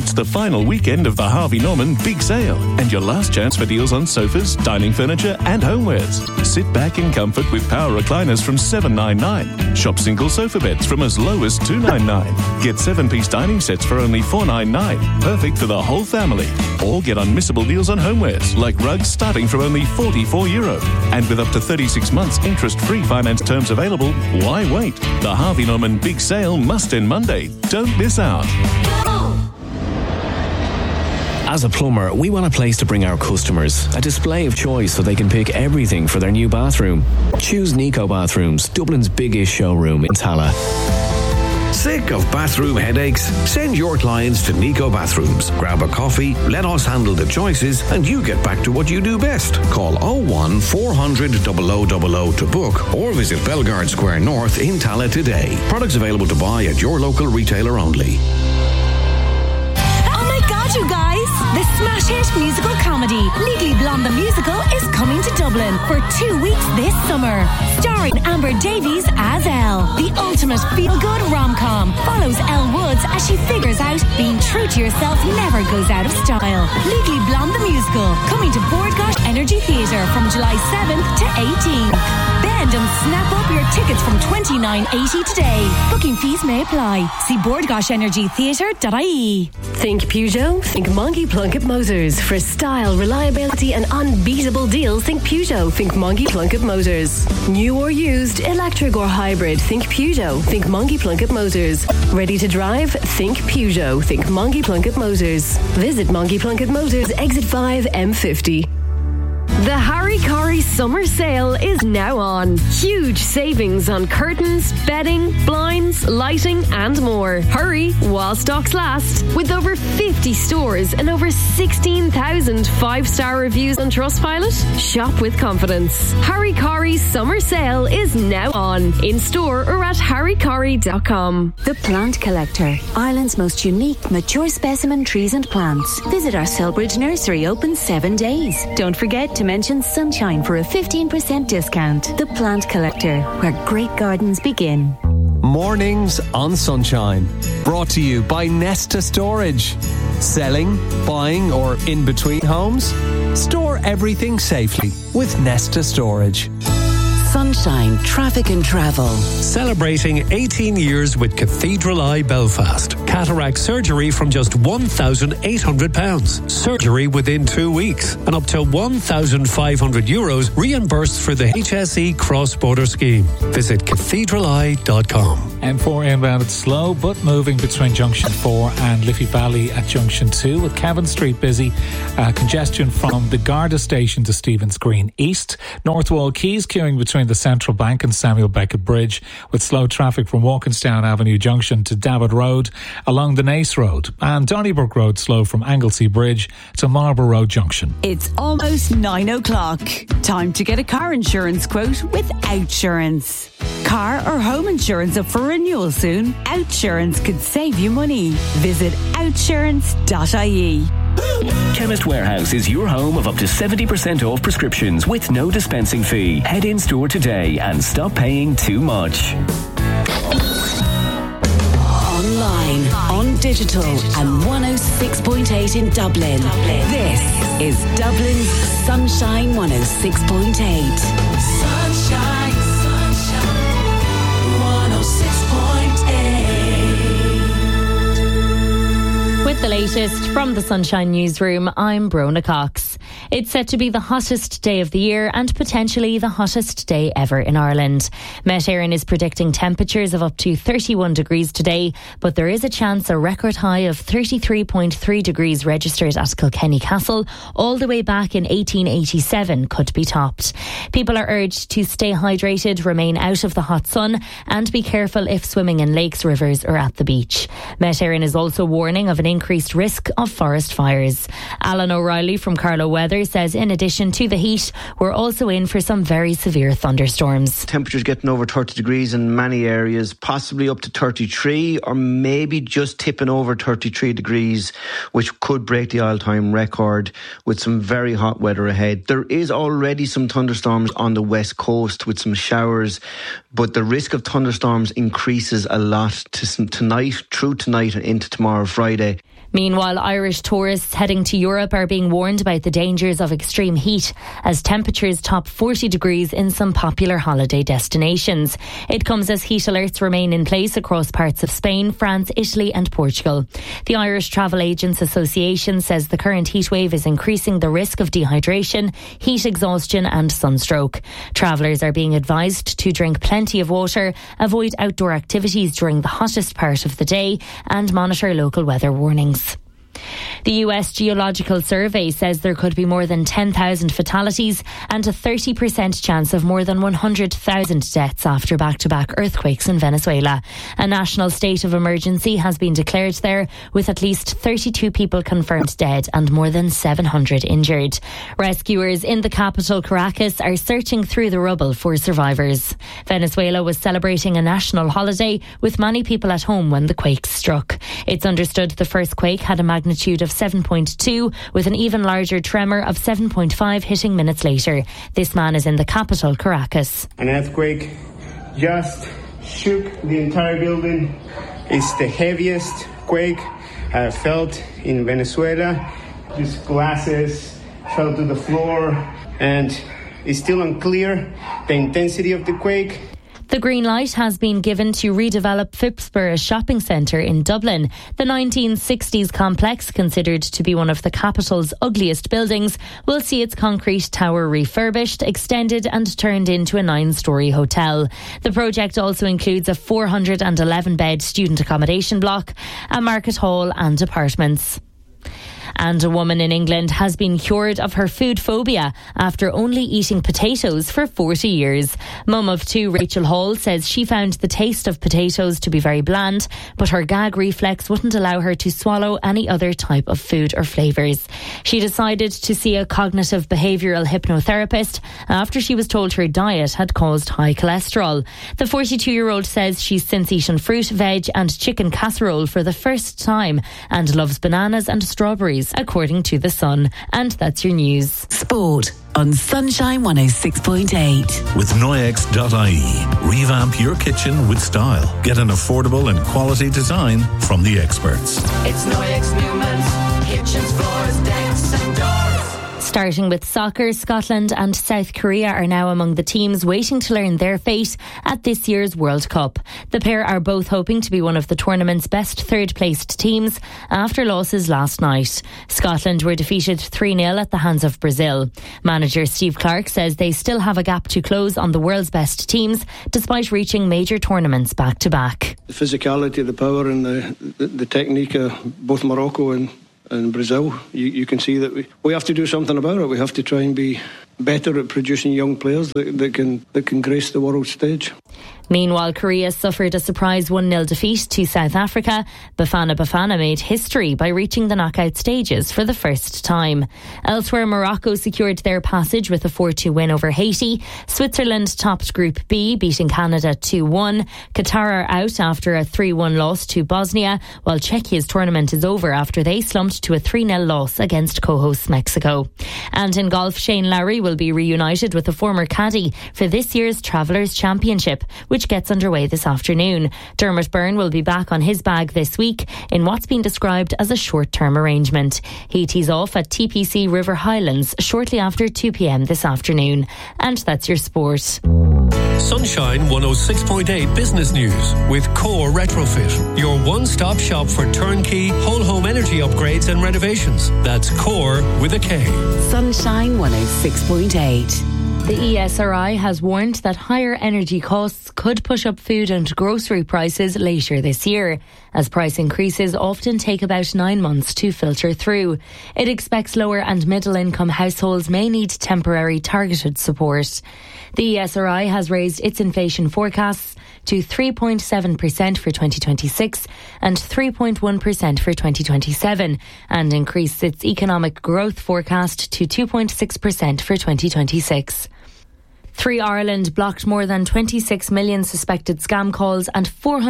It's the final weekend of the Harvey Norman Big Sale and your last chance for deals on sofas, dining furniture and homewares. Sit back in comfort with power recliners from $799. Shop single sofa beds from as low as $299. Get 7-piece dining sets for only $499. Perfect for the whole family. Or get unmissable deals on homewares like rugs starting from only €44. And with up to 36 months interest-free finance terms available, why wait? The Harvey Norman Big Sale must end Monday. Don't miss out. As a plumber, we want a place to bring our customers, a display of choice so they can pick everything for their new bathroom. Choose Nico Bathrooms, Dublin's biggest showroom in Tala. Sick of bathroom headaches? Send your clients to Nico Bathrooms. Grab a coffee, let us handle the choices, and you get back to what you do best. Call 01 400 0000 to book or visit Bellegarde Square North in Tala today. Products available to buy at your local retailer only. You guys, the smash hit musical comedy Legally Blonde the Musical is coming to Dublin for 2 weeks this summer. Starring Amber Davies as Elle. The ultimate feel-good rom-com follows Elle Woods as she figures out being true to yourself never goes out of style. Legally Blonde the Musical, coming to Bordgosh Energy Theatre from July 7th to 18th. Bend and snap up your tickets from $29.80 today. Booking fees may apply. See bordgoshenergytheatre.ie. Think Peugeot? Think Monkey Plunkett Motors. For style, reliability and unbeatable deals, think Peugeot. Think Monkey Plunkett Motors. New or used, electric or hybrid, think Peugeot. Think Monkey Plunkett Motors. Ready to drive? Think Peugeot. Think Monkey Plunkett Motors. Visit Monkey Plunkett Motors, Exit 5, M50. The Harry Corrie Summer Sale is now on. Huge savings on curtains, bedding, blinds, lighting and more. Hurry while stocks last. With over 50 stores and over 16,000 5-star reviews on Trustpilot, shop with confidence. Harry Corrie Summer Sale is now on. In store or at harrycorrie.com. The Plant Collector, Ireland's most unique, mature specimen trees and plants. Visit our Selbridge nursery, open 7 days. Don't forget to mention Sunshine for a 15% discount. The Plant Collector, where great gardens begin. Mornings on Sunshine. Brought to you by Nesta Storage. Selling, buying or in between homes? Store everything safely with Nesta Storage. Sunshine, Traffic and Travel. Celebrating 18 years with Cathedral Eye Belfast. Cataract surgery from just £1,800. Surgery within 2 weeks. And up to €1,500 reimbursed for the HSE cross-border scheme. Visit cathedraleye.com. M4 inbound, it's slow but moving between Junction 4 and Liffey Valley at Junction 2, with Cavan Street busy. Congestion from the Garda station to Stevens Green East. North Wall Quays queuing between the Central Bank and Samuel Beckett Bridge, with slow traffic from Walkinstown Avenue Junction to David Road along the Nace Road, and Donnybrook Road slow from Anglesey Bridge to Marlborough Road Junction. It's almost 9 o'clock. Time to get a car insurance quote with Outsurance. Car or home insurance up for renewal soon? Outsurance could save you money. Visit outsurance.ie. Chemist Warehouse is your home of up to 70% off prescriptions with no dispensing fee. Head in store today and stop paying too much. Online, on digital, and 106.8 in Dublin. This is Dublin's Sunshine 106.8. Sunshine, sunshine, 106.8. With the latest from the Sunshine Newsroom, I'm Brona Cox. It's set to be the hottest day of the year and potentially the hottest day ever in Ireland. Met Éireann is predicting temperatures of up to 31 degrees today, but there is a chance a record high of 33.3 degrees registered at Kilkenny Castle all the way back in 1887 could be topped. People are urged to stay hydrated, remain out of the hot sun and be careful if swimming in lakes, rivers or at the beach. Met Éireann is also warning of an increased risk of forest fires. Alan O'Reilly from Carlow Weather says in addition to the heat, we're also in for some very severe thunderstorms. Temperatures getting over 30 degrees in many areas, possibly up to 33 or maybe just tipping over 33 degrees, which could break the all-time record with some very hot weather ahead. There is already some thunderstorms on the west coast with some showers, but the risk of thunderstorms increases a lot through tonight and into tomorrow, Friday. Meanwhile, Irish tourists heading to Europe are being warned about the dangers of extreme heat as temperatures top 40 degrees in some popular holiday destinations. It comes as heat alerts remain in place across parts of Spain, France, Italy and Portugal. The Irish Travel Agents Association says the current heatwave is increasing the risk of dehydration, heat exhaustion and sunstroke. Travellers are being advised to drink plenty of water, avoid outdoor activities during the hottest part of the day and monitor local weather warnings. The US Geological Survey says there could be more than 10,000 fatalities and a 30% chance of more than 100,000 deaths after back-to-back earthquakes in Venezuela. A national state of emergency has been declared there, with at least 32 people confirmed dead and more than 700 injured. Rescuers in the capital, Caracas, are searching through the rubble for survivors. Venezuela was celebrating a national holiday, with many people at home when the quake struck. It's understood the first quake had a magnitude of 7.2, with an even larger tremor of 7.5 hitting minutes later. This man is in the capital, Caracas. An earthquake just shook the entire building. It's the heaviest quake I have felt in Venezuela. Just glasses fell to the floor, and it's still unclear the intensity of the quake. The green light has been given to redevelop Phipsborough Shopping Centre in Dublin. The 1960s complex, considered to be one of the capital's ugliest buildings, will see its concrete tower refurbished, extended and turned into a 9-storey hotel. The project also includes a 411-bed student accommodation block, a market hall and apartments. And a woman in England has been cured of her food phobia after only eating potatoes for 40 years. Mum of 2 Rachel Hall says she found the taste of potatoes to be very bland, but her gag reflex wouldn't allow her to swallow any other type of food or flavours. She decided to see a cognitive behavioural hypnotherapist after she was told her diet had caused high cholesterol. The 42-year-old says she's since eaten fruit, veg and chicken casserole for the first time and loves bananas and strawberries, according to The Sun. And that's your news. Sport on Sunshine 106.8. With Noyex.ie. Revamp your kitchen with style. Get an affordable and quality design from the experts. It's Noyex Newman's kitchens, floors, decks and doors. Starting with soccer, Scotland and South Korea are now among the teams waiting to learn their fate at this year's World Cup. The pair are both hoping to be one of the tournament's best third-placed teams after losses last night. Scotland were defeated 3-0 at the hands of Brazil. Manager Steve Clarke says they still have a gap to close on the world's best teams, despite reaching major tournaments back-to-back. The physicality, the power and the technique of both Morocco and Brazil, you can see that we have to do something about it. We have to try and be better at producing young players that can grace the world stage. Meanwhile, Korea suffered a surprise 1-0 defeat to South Africa. Bafana made history by reaching the knockout stages for the first time. Elsewhere, Morocco secured their passage with a 4-2 win over Haiti. Switzerland topped Group B, beating Canada 2-1. Qatar are out after a 3-1 loss to Bosnia, while Czechia's tournament is over after they slumped to a 3-0 loss against co-hosts Mexico. And in golf, Shane Lowry will be reunited with a former caddie for this year's Travellers' Championship, which gets underway this afternoon. Dermot Byrne will be back on his bag this week in what's been described as a short-term arrangement. He tees off at TPC River Highlands shortly after 2 p.m. this afternoon. And that's your sport. Sunshine 106.8 Business News with Core Retrofit, your one-stop shop for turnkey whole home energy upgrades and renovations. That's Core with a K. Sunshine 106.8. The ESRI has warned that higher energy costs could push up food and grocery prices later this year, as price increases often take about 9 months to filter through. It expects lower and middle income households may need temporary targeted support. The ESRI has raised its inflation forecasts to 3.7% for 2026 and 3.1% for 2027, and increased its economic growth forecast to 2.6% for 2026. 3 Ireland blocked more than 26 million suspected scam calls and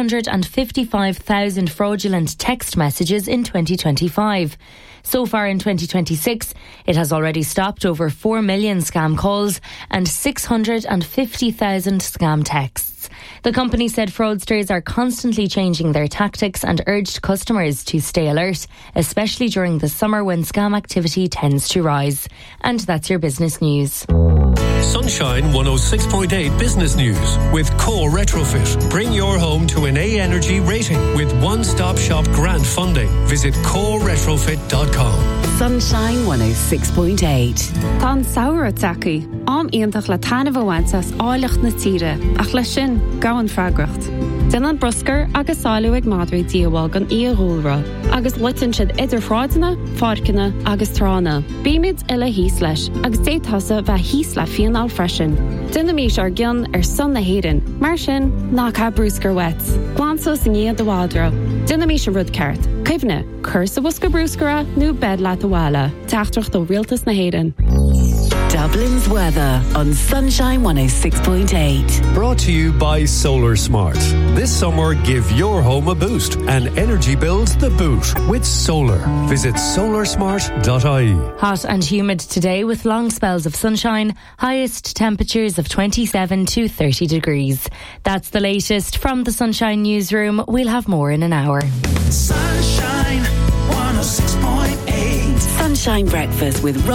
455,000 fraudulent text messages in 2025. So far in 2026, it has already stopped over 4 million scam calls and 650,000 scam texts. cards. The company said fraudsters are constantly changing their tactics and urged customers to stay alert, especially during the summer when scam activity tends to rise. And that's your business news. Sunshine 106.8 Business News with Core Retrofit. Bring your home to an A Energy rating with one-stop shop grant funding. Visit coreretrofit.com. Sunshine 106.8. Tá saoire tacaí, am íontach le tainmh bhaintas áileacht na tíre, ach le sin gahan freagracht. Dylan bruscar agus sáú ag madraí díomháil gan íoghúlra, agus litan siad idir fráideanna, fáirceanna agus trána. Bíimiid ile híos leis, agus détasa bheith híos le fianál freisin. Dynamís ar gcion ar son na héireann, mar sin ná cha brúscar wet. Glansos in iad do bhádra. Dynamís an rud ceart. Caimhne, cursa bhusca brúscara nó bed leat a bhile. Teachtrach do rialtas na héireann. Dublin's weather on Sunshine 106.8. Brought to you by Solar Smart. This summer, give your home a boost and energy bills the boot with solar. Visit solarsmart.ie. Hot and humid today with long spells of sunshine, highest temperatures of 27 to 30 degrees. That's the latest from the Sunshine Newsroom. We'll have more in an hour. Sunshine 106.8. Sunshine breakfast with